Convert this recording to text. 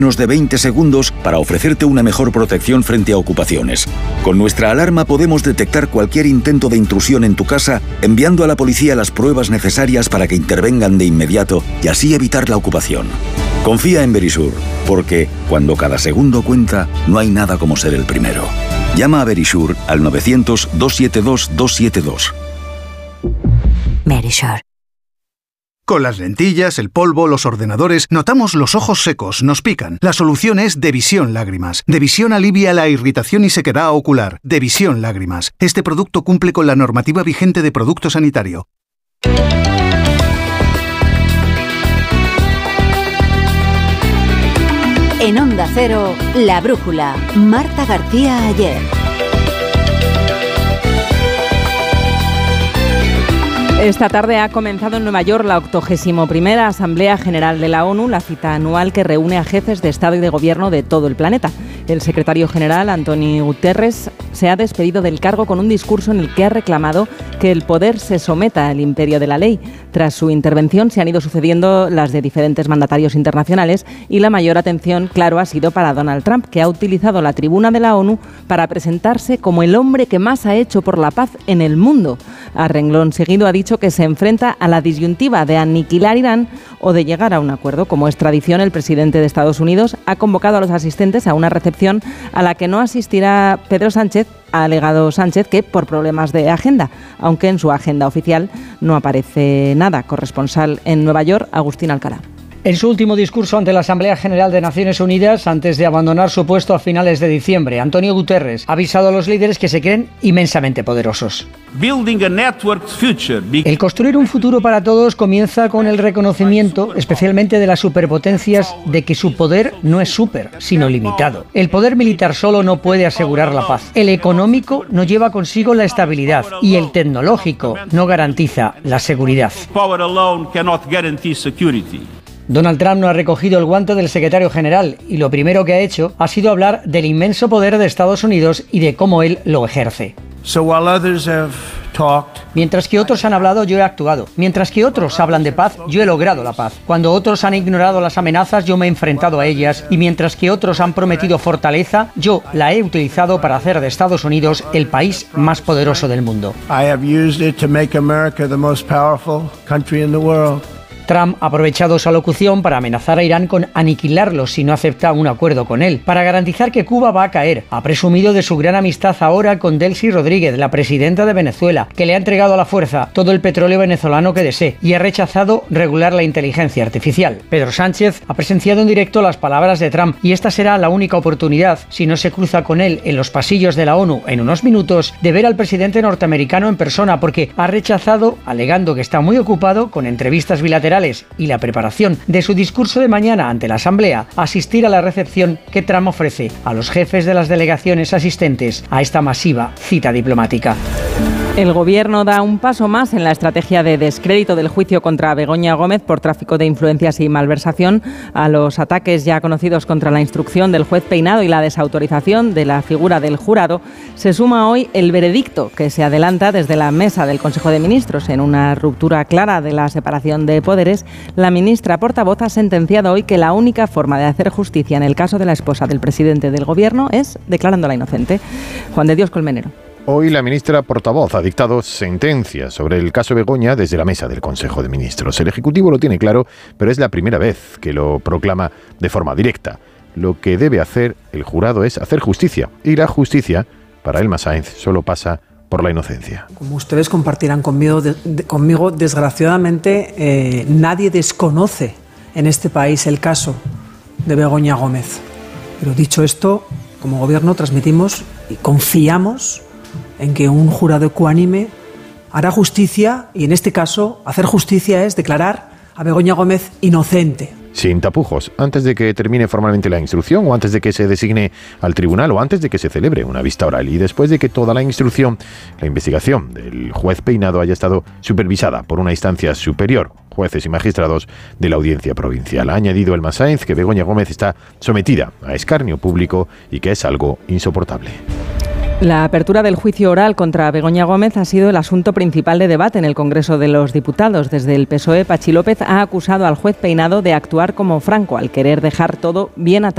menos de 20 segundos para ofrecerte una mejor protección frente a ocupaciones. Con nuestra alarma podemos detectar cualquier intento de intrusión en tu casa, enviando a la policía las pruebas necesarias para que intervengan de inmediato y así evitar la ocupación. Confía en Verisure, porque cuando cada segundo cuenta, no hay nada como ser el primero. Llama a Verisure al 900-272-272. Verisure. Con las lentillas, el polvo, los ordenadores, notamos los ojos secos, nos pican. La solución es Devisión Lágrimas. Devisión alivia la irritación y sequedad ocular. Devisión Lágrimas. Este producto cumple con la normativa vigente de producto sanitario. En Onda Cero, La Brújula. Marta García Ayer. Esta tarde ha comenzado en Nueva York la 81ª Asamblea General de la ONU, la cita anual que reúne a jefes de Estado y de Gobierno de todo el planeta. El secretario general, Antonio Guterres, se ha despedido del cargo con un discurso en el que ha reclamado que el poder se someta al imperio de la ley. Tras su intervención se han ido sucediendo las de diferentes mandatarios internacionales y la mayor atención, claro, ha sido para Donald Trump, que ha utilizado la tribuna de la ONU para presentarse como el hombre que más ha hecho por la paz en el mundo. A renglón seguido ha dicho que se enfrenta a la disyuntiva de aniquilar Irán o de llegar a un acuerdo. Como es tradición, el presidente de Estados Unidos ha convocado a los asistentes a una recepción a la que no asistirá Pedro Sánchez. Ha alegado Sánchez que por problemas de agenda, aunque en su agenda oficial no aparece nada. Corresponsal en Nueva York, Agustín Alcalá. En su último discurso ante la Asamblea General de Naciones Unidas, antes de abandonar su puesto a finales de diciembre, Antonio Guterres ha avisado a los líderes que se creen inmensamente poderosos. El construir un futuro para todos comienza con el reconocimiento, especialmente de las superpotencias, de que su poder no es súper, sino limitado. El poder militar solo no puede asegurar la paz. El económico no lleva consigo la estabilidad y el tecnológico no garantiza la seguridad. Donald Trump no ha recogido el guante del secretario general y lo primero que ha hecho ha sido hablar del inmenso poder de Estados Unidos y de cómo él lo ejerce. Mientras que otros han hablado, yo he actuado. Mientras que otros hablan de paz, yo he logrado la paz. Cuando otros han ignorado las amenazas, yo me he enfrentado a ellas. Y mientras que otros han prometido fortaleza, yo la he utilizado para hacer de Estados Unidos el país más poderoso del mundo. Trump ha aprovechado esa locución para amenazar a Irán con aniquilarlo si no acepta un acuerdo con él, para garantizar que Cuba va a caer. Ha presumido de su gran amistad ahora con Delcy Rodríguez, la presidenta de Venezuela, que le ha entregado a la fuerza todo el petróleo venezolano que desee, y ha rechazado regular la inteligencia artificial. Pedro Sánchez ha presenciado en directo las palabras de Trump, y esta será la única oportunidad, si no se cruza con él en los pasillos de la ONU en unos minutos, de ver al presidente norteamericano en persona, porque ha rechazado, alegando que está muy ocupado con entrevistas bilaterales y la preparación de su discurso de mañana ante la Asamblea, asistir a la recepción que Trump ofrece a los jefes de las delegaciones asistentes a esta masiva cita diplomática. El Gobierno da un paso más en la estrategia de descrédito del juicio contra Begoña Gómez por tráfico de influencias y malversación. A los ataques ya conocidos contra la instrucción del juez Peinado y la desautorización de la figura del jurado, se suma hoy el veredicto que se adelanta desde la mesa del Consejo de Ministros. En una ruptura clara de la separación de poderes, la ministra portavoz ha sentenciado hoy que la única forma de hacer justicia en el caso de la esposa del presidente del Gobierno es declarándola inocente. Juan de Dios Colmenero. Hoy la ministra portavoz ha dictado sentencia sobre el caso Begoña desde la mesa del Consejo de Ministros. El Ejecutivo lo tiene claro, pero es la primera vez que lo proclama de forma directa. Lo que debe hacer el jurado es hacer justicia. Y la justicia, para Elma Sáenz, solo pasa por la inocencia. Como ustedes compartirán conmigo, desgraciadamente, nadie desconoce en este país el caso de Begoña Gómez. Pero dicho esto, como Gobierno transmitimos y confiamos en que un jurado ecuánime hará justicia, y en este caso hacer justicia es declarar a Begoña Gómez inocente. Sin tapujos, antes de que termine formalmente la instrucción o antes de que se designe al tribunal o antes de que se celebre una vista oral y después de que toda la instrucción, la investigación del juez Peinado haya estado supervisada por una instancia superior, jueces y magistrados de la Audiencia Provincial. Ha añadido Elma Sáenz que Begoña Gómez está sometida a escarnio público y que es algo insoportable. La apertura del juicio oral contra Begoña Gómez ha sido el asunto principal de debate en el Congreso de los Diputados. Desde el PSOE, Patxi López ha acusado al juez Peinado de actuar como Franco al querer dejar todo bien atado.